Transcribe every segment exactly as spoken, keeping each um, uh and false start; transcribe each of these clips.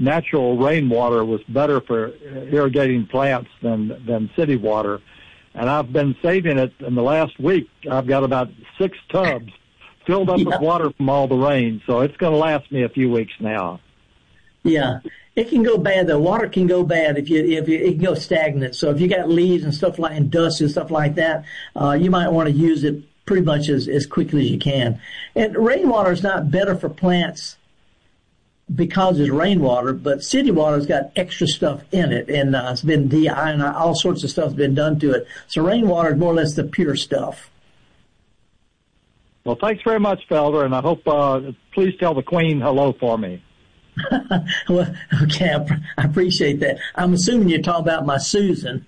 natural rainwater was better for irrigating plants than, than city water. And I've been saving it in the last week. I've got about six tubs filled up yeah. with water from all the rain. So it's going to last me a few weeks now. Yeah. It can go bad. The water can go bad if you, if you, it can go stagnant. So if you got leaves and stuff like, and dust and stuff like that, uh, you might want to use it pretty much as, as quickly as you can. And rainwater is not better for plants because it's rainwater, but city water's got extra stuff in it, and uh, it's been deionized, all sorts of stuff's been done to it. So rainwater is more or less the pure stuff. Well, thanks very much, Felder, and I hope, uh, please tell the Queen hello for me. Well, okay, I, I appreciate that. I'm assuming you're talking about my Susan.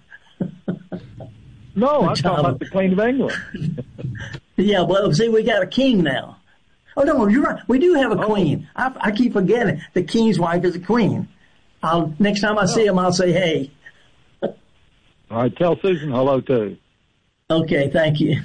No, I'm talking about the Queen of England. Yeah, well, see, we got a king now. Oh, no, you're right. We do have a oh. queen. I, I keep forgetting. The king's wife is a queen. I'll, next time I oh. see him, I'll say, hey. All right, tell Susan hello, too. Okay, thank you.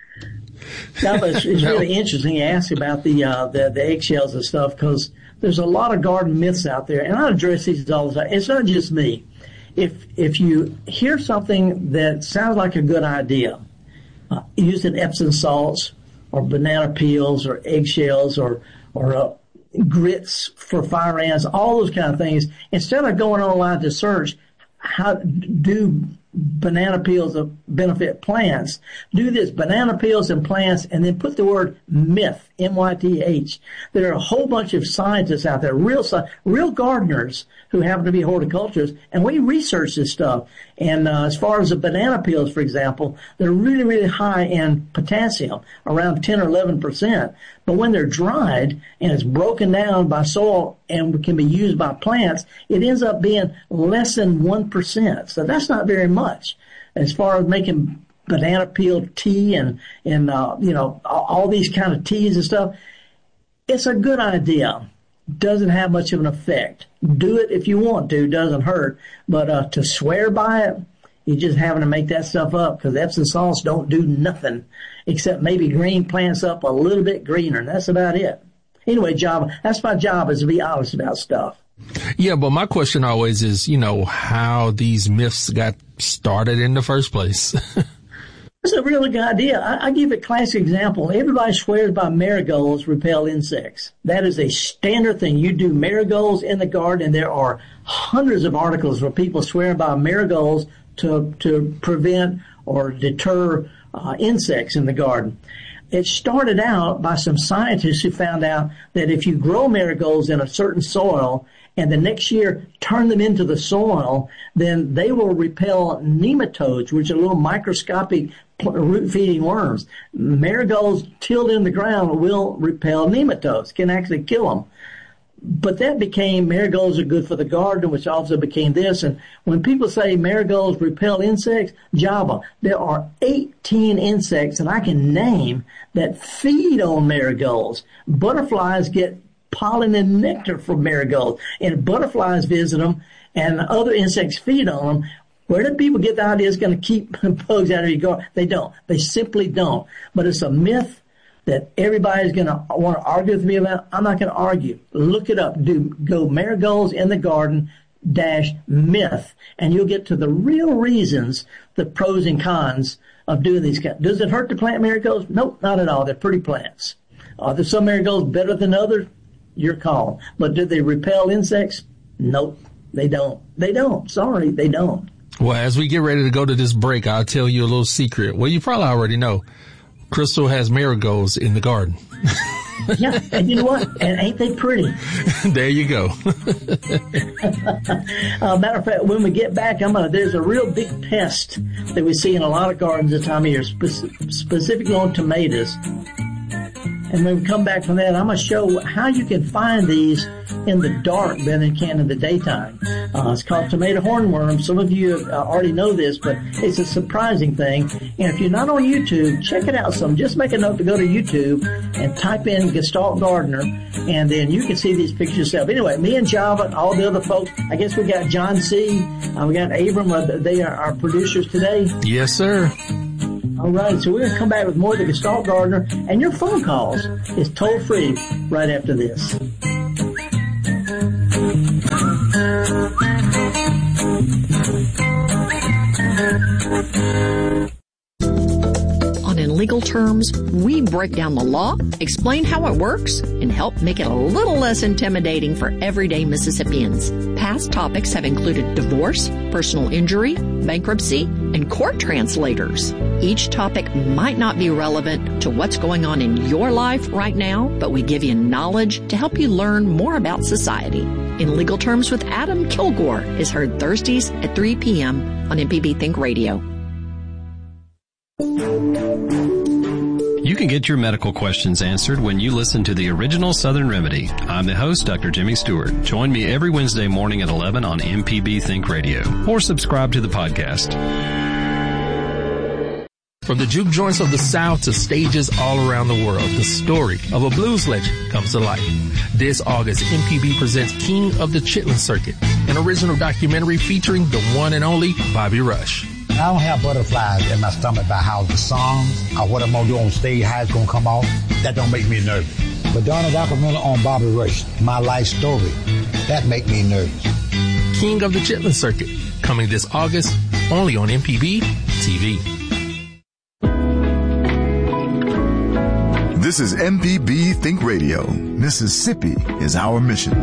That was, it's really interesting you ask about the, uh, the, the eggshells and stuff, because there's a lot of garden myths out there, and I address these all the time. It's not just me. If, if you hear something that sounds like a good idea, uh, using Epsom salts, or banana peels, or eggshells, or or uh, grits for fire ants, all those kind of things. Instead of going online to search how do banana peels benefit plants, do this, banana peels and plants, and then put the word myth, M Y T H. There are a whole bunch of scientists out there, real real gardeners who happen to be horticulturists, and we research this stuff. And uh, as far as the banana peels, for example, they're really, really high in potassium, around ten or eleven percent. But when they're dried and it's broken down by soil and can be used by plants, it ends up being less than one percent. So that's not very much. As far as making banana peel tea and, and uh, you know, all these kind of teas and stuff, it's a good idea. Doesn't have much of an effect. Do it if you want to. Doesn't hurt. But uh, to swear by it, you're just having to make that stuff up, because Epsom salts don't do nothing except maybe green plants up a little bit greener. And that's about it. Anyway, job. That's my job, is to be honest about stuff. Yeah, but my question always is, you know, how these myths got started in the first place. That's a really good idea. I, I give a classic example. Everybody swears by marigolds repel insects. That is a standard thing. You do marigolds in the garden, and there are hundreds of articles where people swear by marigolds to to prevent or deter uh, insects in the garden. It started out by some scientists who found out that if you grow marigolds in a certain soil and the next year turn them into the soil, then they will repel nematodes, which are little microscopic root-feeding worms. Marigolds tilled in the ground will repel nematodes, can actually kill them. But that became, marigolds are good for the garden, which also became this. And when people say marigolds repel insects, Java, there are eighteen insects that I can name that feed on marigolds. Butterflies get pollen and nectar from marigolds, and butterflies visit them, and other insects feed on them. Where do people get the idea it's going to keep bugs out of your garden? They don't. They simply don't. But it's a myth that everybody's going to want to argue with me about. I'm not going to argue. Look it up. Do go marigolds in the garden dash myth, and you'll get to the real reasons, the pros and cons of doing these. Does it hurt to plant marigolds? Nope, not at all. They're pretty plants. Are there some marigolds better than others? Your call. But do they repel insects? Nope, they don't. They don't. Sorry, they don't. Well, as we get ready to go to this break, I'll tell you a little secret. Well, you probably already know. Crystal has marigolds in the garden. Yeah, and you know what? And ain't they pretty? There you go. uh, matter of fact, when we get back, I'm gonna, there's a real big pest that we see in a lot of gardens this time of year, spe- specifically on tomatoes. And when we come back from that, I'm going to show how you can find these in the dark better than you can in the daytime. Uh, it's called tomato hornworm. Some of you uh, already know this, but it's a surprising thing. And if you're not on YouTube, check it out some. Just make a note to go to YouTube and type in Gestalt Gardener, and then you can see these pictures yourself. Anyway, me and Java and all the other folks, I guess we got John C., uh, we got Abram, uh, they are our producers today. Yes, sir. All right, so we're going to come back with more of the Gestalt Gardener, and your phone calls is toll-free right after this. terms, we break down the law, explain how it works, and help make it a little less intimidating for everyday Mississippians. Past topics have included divorce, personal injury, bankruptcy, and court translators. Each topic might not be relevant to what's going on in your life right now, but we give you knowledge to help you learn more about society. In Legal Terms with Adam Kilgore is heard Thursdays at three p.m. on M P B Think Radio. You can get your medical questions answered when you listen to the original Southern Remedy. I'm the host, Doctor Jimmy Stewart. Join me every Wednesday morning at eleven on M P B Think Radio, or subscribe to the podcast. From the juke joints of the South to stages all around the world, the story of a blues legend comes to life. This August, M P B presents King of the Chitlin Circuit, an original documentary featuring the one and only Bobby Rush. I don't have butterflies in my stomach by how the songs or what I'm going to do on stage, how it's going to come off. That don't make me nervous. But doing a documentary on Bobby Rush, my life story, that make me nervous. King of the Chitlin Circuit, coming this August, only on M P B T V. This is M P B Think Radio. Mississippi is our mission.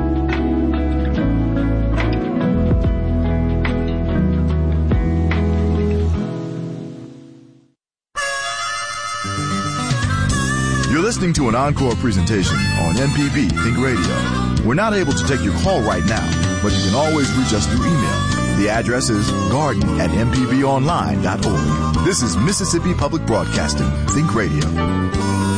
You're listening to an encore presentation on M P B Think Radio. We're not able to take your call right now, but you can always reach us through email. The address is garden at m p b online dot org. This is Mississippi Public Broadcasting Think Radio.